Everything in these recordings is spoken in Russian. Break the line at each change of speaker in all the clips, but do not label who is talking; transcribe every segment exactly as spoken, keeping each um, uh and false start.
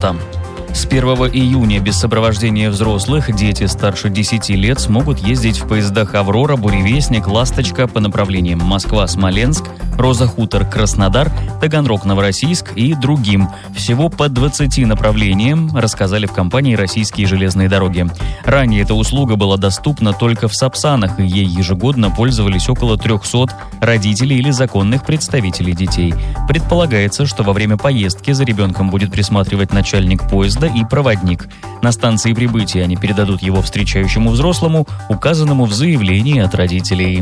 транспорта. С первого июня без сопровождения взрослых дети старше десяти лет смогут ездить в поездах «Аврора», «Буревестник», «Ласточка» по направлениям Москва-Смоленск, «Роза-Хутор», Краснодар, «Таганрог», Новороссийск и другим. Всего по двадцати направлениям, рассказали в компании «Российские железные дороги». Ранее эта услуга была доступна только в Сапсанах, и ей ежегодно пользовались около трехсот родителей или законных представителей детей. Предполагается, что во время поездки за ребенком будет присматривать начальник поезда и проводник. На станции прибытия они передадут его встречающему взрослому, указанному в заявлении от родителей.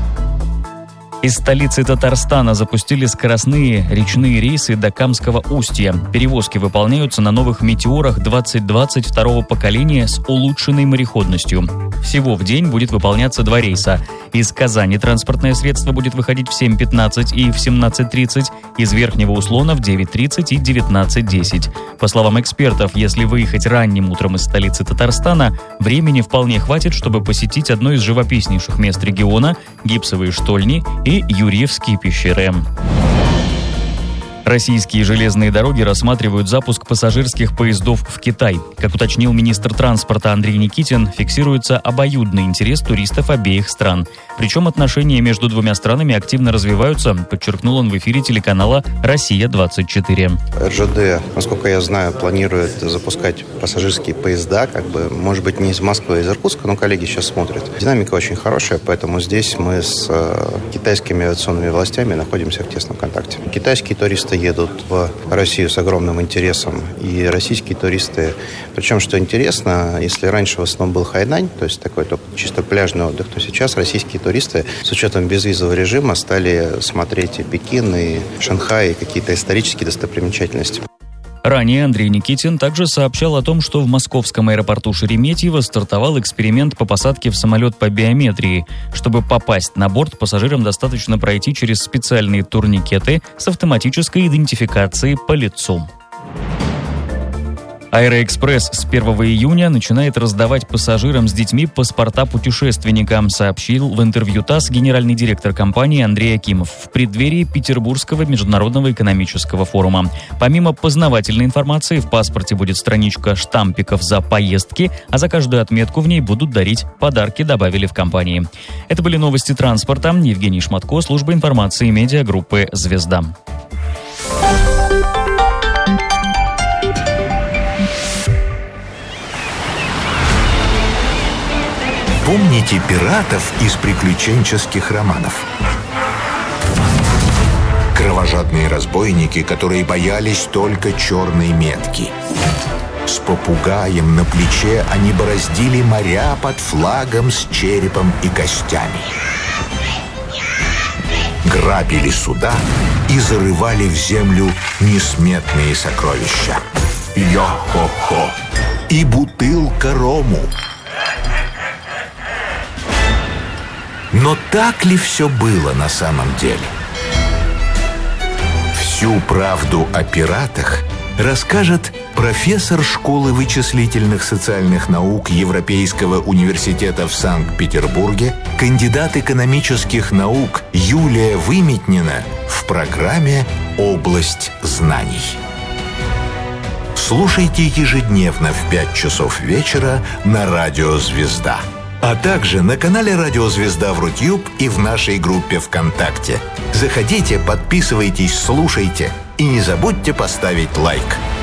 Из столицы Татарстана запустили скоростные речные рейсы до Камского устья. Перевозки выполняются на новых «Метеорах» двадцать двадцать второго поколения с улучшенной мореходностью. Всего в день будет выполняться два рейса. Из Казани транспортное средство будет выходить в семь пятнадцать и в семнадцать тридцать, из Верхнего Услона в девять тридцать и девятнадцать десять. По словам экспертов, если выехать ранним утром из столицы Татарстана, времени вполне хватит, чтобы посетить одно из живописнейших мест региона – Гипсовые штольни и Юрьевские пещеры. Российские железные дороги рассматривают запуск пассажирских поездов в Китай. Как уточнил министр транспорта Андрей Никитин, фиксируется обоюдный интерес туристов обеих стран. Причем отношения между двумя странами активно развиваются, подчеркнул он в эфире телеканала «Россия двадцать четыре».
эр жэ дэ, насколько я знаю, планирует запускать пассажирские поезда, как бы, может быть, не из Москвы, а из Иркутска, но коллеги сейчас смотрят. Динамика очень хорошая, поэтому здесь мы с э, китайскими авиационными властями находимся в тесном контакте. Китайские туристы едут в Россию с огромным интересом, и российские туристы. Причем, что интересно, если раньше в основном был Хайнань, то есть такой только чисто пляжный отдых, то сейчас российские туристы с учетом безвизового режима стали смотреть и Пекин, и Шанхай, и какие-то исторические достопримечательности.
Ранее Андрей Никитин также сообщал о том, что в московском аэропорту Шереметьево стартовал эксперимент по посадке в самолет по биометрии. Чтобы попасть на борт, пассажирам достаточно пройти через специальные турникеты с автоматической идентификацией по лицу. Аэроэкспресс с первого июня начинает раздавать пассажирам с детьми паспорта путешественникам, сообщил в интервью ТАСС генеральный директор компании Андрей Акимов в преддверии Петербургского международного экономического форума. Помимо познавательной информации, в паспорте будет страничка штампиков за поездки, а за каждую отметку в ней будут дарить подарки, добавили в компании. Это были новости транспорта. Евгений Шматко, служба информации медиагруппы «Звезда».
Помните пиратов из приключенческих романов? Кровожадные разбойники, которые боялись только черной метки. С попугаем на плече они бороздили моря под флагом с черепом и костями. Грабили суда и зарывали в землю несметные сокровища. Йо-хо-хо! И бутылка рому. Но так ли все было на самом деле? Всю правду о пиратах расскажет профессор школы вычислительных социальных наук Европейского университета в Санкт-Петербурге, кандидат экономических наук Юлия Выметнина в программе «Область знаний». Слушайте ежедневно в пять часов вечера на радио «Звезда». А также на канале «Радио Звезда» в Рутюб и в нашей группе ВКонтакте. Заходите, подписывайтесь, слушайте и не забудьте поставить лайк.